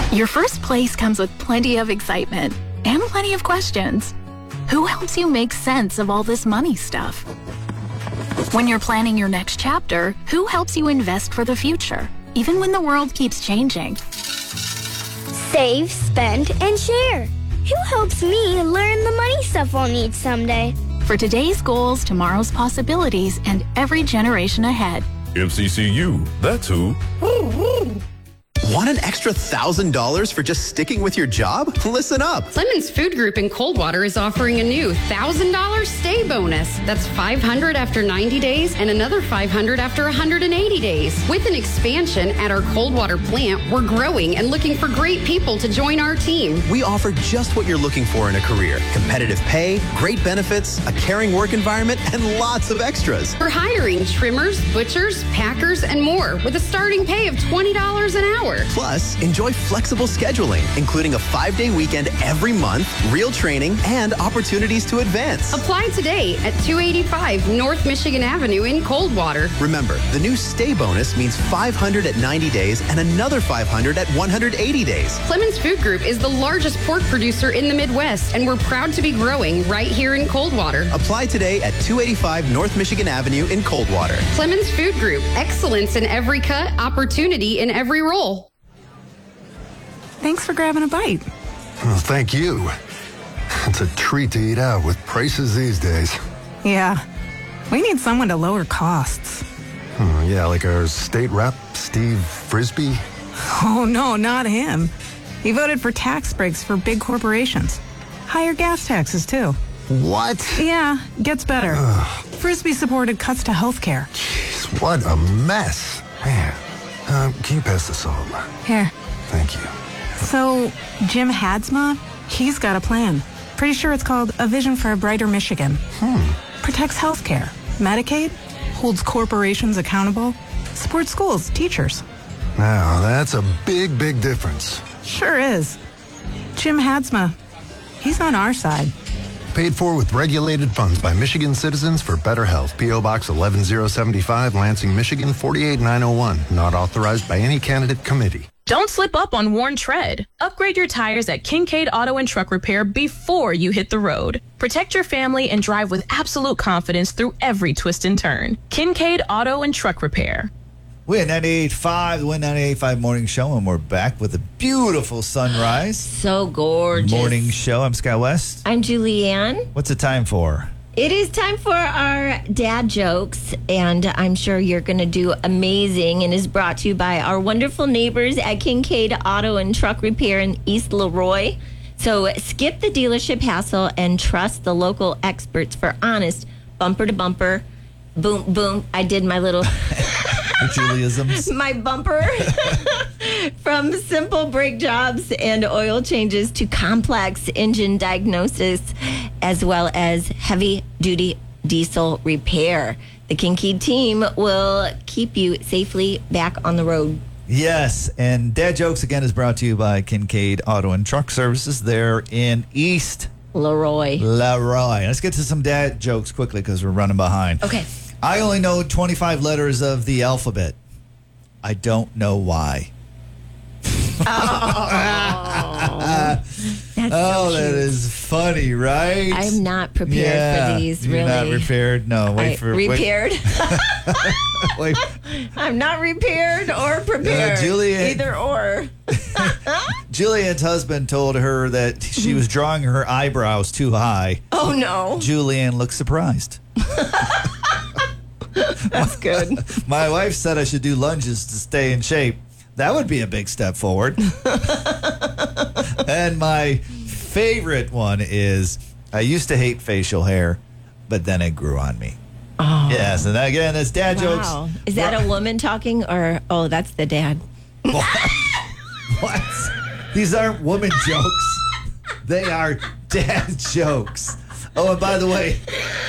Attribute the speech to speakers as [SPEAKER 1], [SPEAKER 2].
[SPEAKER 1] Your first place comes with plenty of excitement and plenty of questions. Who helps you make sense of all this money stuff? When you're planning your next chapter, who helps you invest for the future, even when the world keeps changing?
[SPEAKER 2] Save, spend, and share. Who helps me learn the money stuff I'll need someday?
[SPEAKER 1] For today's goals, tomorrow's possibilities, and every generation ahead.
[SPEAKER 3] MCCU, that's who.
[SPEAKER 4] Want an extra $1,000 for just sticking with your job? Listen up.
[SPEAKER 5] Clemens Food Group in Coldwater is offering a new $1,000 stay bonus. That's $500 after 90 days and another $500 after 180 days. With an expansion at our Coldwater plant, we're growing and looking for great people to join our team.
[SPEAKER 4] We offer just what you're looking for in a career. Competitive pay, great benefits, a caring work environment, and lots of extras.
[SPEAKER 5] We're hiring trimmers, butchers, packers, and more with a starting pay of $20 an hour.
[SPEAKER 4] Plus, enjoy flexible scheduling, including a 5-day weekend every month, real training, and opportunities to advance.
[SPEAKER 5] Apply today at 285 North Michigan Avenue in Coldwater.
[SPEAKER 4] Remember, the new stay bonus means $500 at 90 days and another $500 at 180 days.
[SPEAKER 5] Clemens Food Group is the largest pork producer in the Midwest, and we're proud to be growing right here in Coldwater.
[SPEAKER 4] Apply today at 285 North Michigan Avenue in Coldwater.
[SPEAKER 5] Clemens Food Group, excellence in every cut, opportunity in every role.
[SPEAKER 6] Thanks for grabbing a bite.
[SPEAKER 7] Well, thank you. It's a treat to eat out with prices these days.
[SPEAKER 6] Yeah, we need someone to lower costs.
[SPEAKER 7] Yeah, like our state rep, Steve Frisbee.
[SPEAKER 6] Oh, no, not him. He voted for tax breaks for big corporations. Higher gas taxes, too.
[SPEAKER 7] What?
[SPEAKER 6] Yeah, gets better. Frisbee supported cuts to health care.
[SPEAKER 7] Jeez, what a mess. Man, can you pass the salt?
[SPEAKER 6] Here.
[SPEAKER 7] Thank you.
[SPEAKER 6] So, Jim Hadsma, he's got a plan. Pretty sure it's called A Vision for a Brighter Michigan. Protects health care, Medicaid, holds corporations accountable, supports schools, teachers.
[SPEAKER 7] Now, that's a big, big difference.
[SPEAKER 6] Sure is. Jim Hadsma, he's on our side.
[SPEAKER 7] Paid for with regulated funds by Michigan citizens for better health. P.O. Box 11075, Lansing, Michigan 48901. Not authorized by any candidate committee.
[SPEAKER 8] Don't slip up on worn tread. Upgrade your tires at Kincaid Auto and Truck Repair before you hit the road. Protect your family and drive with absolute confidence through every twist and turn. Kincaid Auto and Truck Repair.
[SPEAKER 9] We're at 98.5, the Win 98.5 Morning Show, and we're back with a beautiful sunrise.
[SPEAKER 10] So gorgeous.
[SPEAKER 9] Morning show. I'm Sky West.
[SPEAKER 10] I'm Julianne.
[SPEAKER 9] What's the time for?
[SPEAKER 10] It is time for our dad jokes, and I'm sure you're going to do amazing, and is brought to you by our wonderful neighbors at Kincaid Auto and Truck Repair in East Leroy. So skip the dealership hassle and trust the local experts for honest bumper-to-bumper, boom, I did my little...
[SPEAKER 9] Juliisms.
[SPEAKER 10] My bumper. From simple brake jobs and oil changes to complex engine diagnosis, as well as heavy-duty diesel repair. The Kincaid team will keep you safely back on the road.
[SPEAKER 9] Yes, and Dad Jokes, again, is brought to you by Kincaid Auto and Truck Services. They're in East
[SPEAKER 10] Leroy.
[SPEAKER 9] Let's get to some dad jokes quickly because we're running behind.
[SPEAKER 10] Okay.
[SPEAKER 9] I only know 25 letters of the alphabet. I don't know why. That is funny, right?
[SPEAKER 10] I'm not prepared for these, really.
[SPEAKER 9] You're not prepared? No,
[SPEAKER 10] repaired?
[SPEAKER 9] Wait.
[SPEAKER 10] I'm not repaired or prepared.
[SPEAKER 9] Julianne,
[SPEAKER 10] either or.
[SPEAKER 9] Julianne's husband told her that she was drawing her eyebrows too high.
[SPEAKER 10] Oh, no.
[SPEAKER 9] Julianne looked surprised.
[SPEAKER 10] That's good.
[SPEAKER 9] My wife said I should do lunges to stay in shape. That would be a big step forward. And my favorite one is, I used to hate facial hair, but then it grew on me.
[SPEAKER 10] Oh.
[SPEAKER 9] Yes, and again, it's dad jokes.
[SPEAKER 10] Is that a woman talking, or, oh, that's the dad?
[SPEAKER 9] What? These aren't woman jokes. They are dad jokes. Oh, and by the way,